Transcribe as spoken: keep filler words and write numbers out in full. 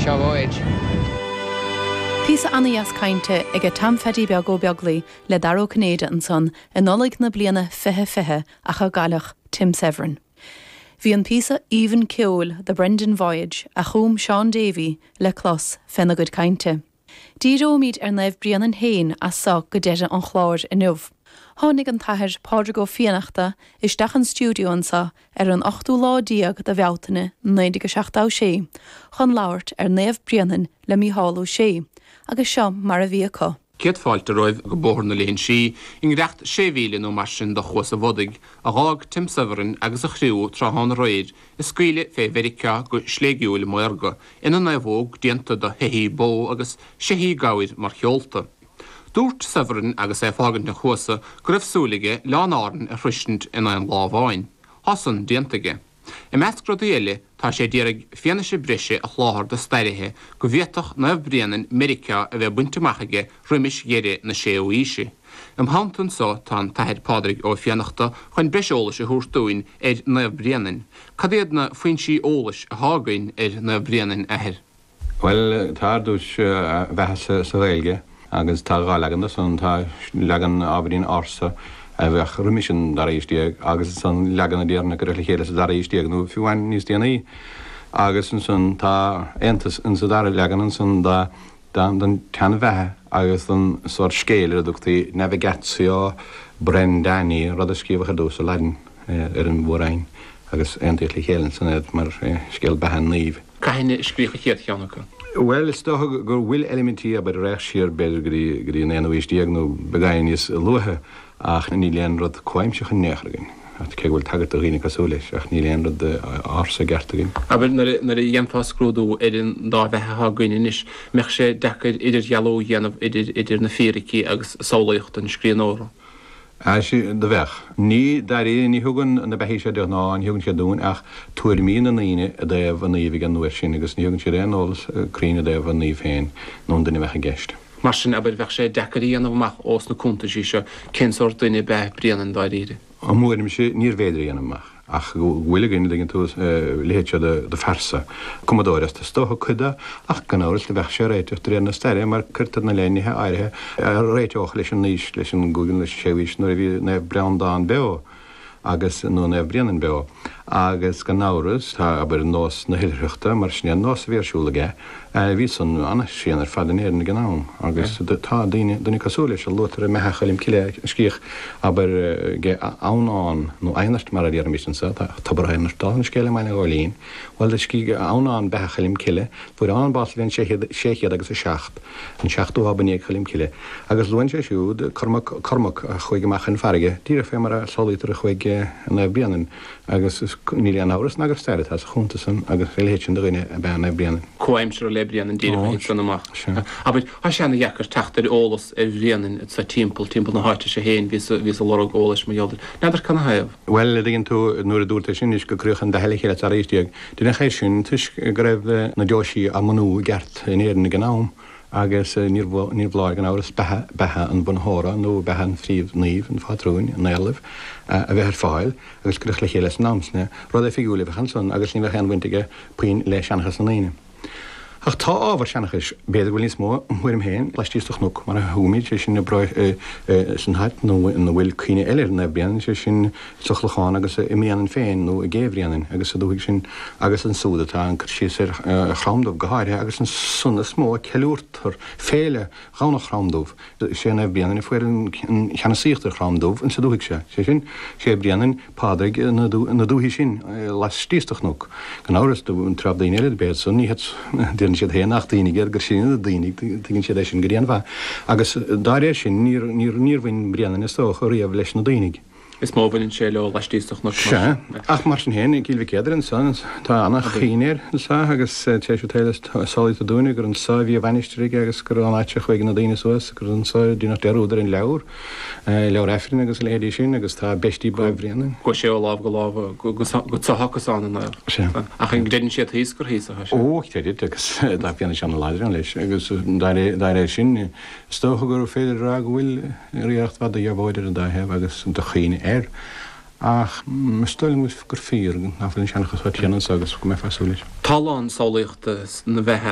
seo bhid. Písa Anaías cainte ag tamfedí beag go beaglaí le daró Cnéide an son in nolig na bliana fithe fithe a cha galach Tim Severin. Bhí an písa Even Keoil the Brendan Voyage a chum Sean Davy le clos fenagud cainte. Díadó míad ar naibh brian an hain as soch go deire an chláir in nuh. Tháinig an taithir pádraig go fianachta isteach an stúdiú ansa ar an ochtú lá díag de bhealtaine naindig seachtá sé, chun labhart ar naibh brianan le míthálú sé, agus seo mar a bhí acu. Ciad fáilte roimh go bóthar na léon sí, in recht sé mhíle nó mar sin do chuas a bhodig, a ghág Tim Severin agus a chriú tra hána roiid, is scuile fé Verica go slégiúil moirga, ina na bhóg dianta do hehí bó agus séhí gáid mar cheolta. Dúirt Severin agus é fágant na chuasa go raibh súlaige lean áran a chruisint in an lábháin. Hasan diantaige. I meascrad éile tá sé díreag fianise brise a chláthar de stairithe go bhéadach na bhbrianan Merica a bheith buntamachige ruimis géire na sé ó íse. Am hantan só tá an taithid pádraig ó fianachta chuin breisiolalas a thuairtúin ar na bhbrianan. Cadéad na faoin sí ólas a hágain ar na bhbrianan ahir? Well, tá dúis bheithe sa réilge agus tá gá legan san tá legan ábhrín ársa a bheith rumisin dar éistíag agus san legan a déarna go le chéile sa dar éistíag nó fiúhain níos déanaí agus an san tá antas in sa dar legan an san da den teanna bheitthe agus an sort scéile a dúchtaí navigatio Brendani rud a scíomhacha dús a leiden ar an bhórain agus antaíoch le chéileann san éad mar scéal behan naomh. Caithne scríocha chéad cheannacha? Well, is toch gur bhfuil elementí a bud reach siar beidir gurí gurí an éanamhíistíag nó begain is luthe ach na ní léon rud coimseach an néachragin. At ce bhfuil tagart a riine casú leis ach ní léon rud ársa gertagin. Aber nar a dhéanfá scrúdú idir dá bheitthe hágaine inis, meach sé decaid idir gealó dhéanamh idir na fíricí agus sálaíocht an scríanóra. As de weg. Ní daar é ní thugann na behéise de ná an thugann sé dún ach tuair mína naine a déh an naomh an nuair sin agus ní thugann sé réálas críine déh an naomh féin nó duine bheitcha gceist. Mar sin aber bheith sé decarí anamach os na cúnta sí seo cinsort duine beth brianan dáiríre. An muirim sé níor féidir anamach ach bhfuil gine ligin tús léite de fersa. Commodóras tá stocha chuda ach gan áras le bheith sé réiteach réan na steire mar chuirtad na léinithe áirithe réiteoch leis an níos leis an gúgan leis séhís nuair a bhí na breandáin beo agus nó na brianan beo. Agus gan áras tá aber nós na hiilreachta mar sin nós bhéirsúlaige ví san anna síanar fadan éan na gnáam agus tá daine duna casú leis a lutar a mechachalim ciile scíoch aber ge ánán nó einart mar a dhéar mísansa tá brainart dá na scéile meina gáilín bhil de cí ánán bechachalim ciile fu an bás leon séchiad agus a seacht an seachtú habaní chalim ciile agus luin sé siúd cormach a chuig amachchan farige tíra fé mar a solítar a chuig na bíanan agus níl an áras nagur steire tá chunta san agus réhéin doine a bena brianan. Coimsir le brianan díanamh san amach. Aber ha seanna dhechar teachtar ólas a bhrianan sa timppel timppel na háite sé héin ví a lorg ólas mar jodar. Neidir kann haibh? Well, dginn tú nuair a dúirta sin is go cruúchan de heile a réistíag. Duna chééis sin tuis go raibh na deosí a manú gert in éan na gnám. agus níor bláir gan áras bethe an bunthóra nó bethe an phríomh naomh an fátrúin an eileh a bheith ar fáil agus cruch le chéile námsne, rud é fiúla bheitchan son agus ní bheith an bhaintige puoin le seanachas na naine. Ach tá ábhar seanachas beidir bhfuil níos mó muirim héin leistíoch nó mar a thuúmid sé sin san heit nó na bhfuil chuoine eile na bíanaan sé sin suchlaáin agus i míanaan féin nó i ggéhríanaan agus a dúigh sin agus an súdatá an chu sí ar chrámdómh go háirithe agus an sunna smó ceúirtar féile gána chrámdómh sé na bíanaan i fuir an cheanna síochtar chrámdómh an sa dúigh sé sé sin sé bríanaan pádraig na dúhí sin leistíoch nó gan áras do an trab daine eile béad san ní den siad hé nach daoine gur sin daoine tugann siad sin goréanmha agus dáir sin níorhain brianan is tó chu riamh leis na daoine. Is móbhainn sé le leistíoch nó se ach mar sin héna cíilh céidir an san tá annach chinéir sa agus téisiú téile sáid a dúine gur an sa bhí bhainisteige agus gur an áite chuig na daine suas gur an sa dúna deúidir in leabhar leabhar efrin agus léadí sin agus tá bestí bhríanana. Go sé láh go láh go táchasán na ach an gréann siad híos gur híos a ó téidir agus dá bíanana seanna láidir an leis agus dair sin stocha gur féidir rá bhfuil riocht bhd a dheabhaidir an daheh agus do chiine er ach stoil mu gur fír na finn seanachas tíanana agus go mé fasúlis. Talán sálaíochta na bheitthe